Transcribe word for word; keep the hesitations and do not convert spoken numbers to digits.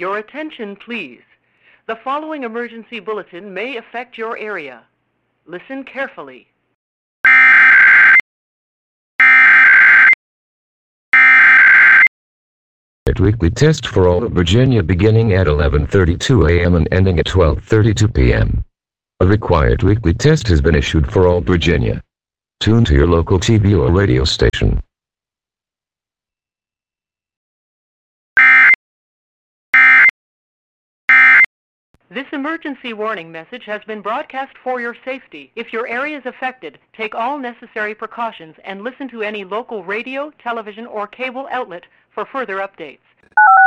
Your attention, please. The following emergency bulletin may affect your area. Listen carefully. Weekly test for all of Virginia beginning at eleven thirty-two a m and ending at twelve thirty-two p m A required weekly test has been issued for all Virginia. Tune to your local T V or radio station. This emergency warning message has been broadcast for your safety. If your area is affected, take all necessary precautions and listen to any local radio, television, or cable outlet for further updates.